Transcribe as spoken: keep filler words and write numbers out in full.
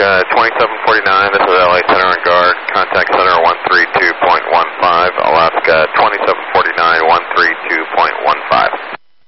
Alaska twenty-seven forty-nine, this is L A Center and Guard, contact center one three two point one five, Alaska twenty-seven forty-nine, one three two point one five.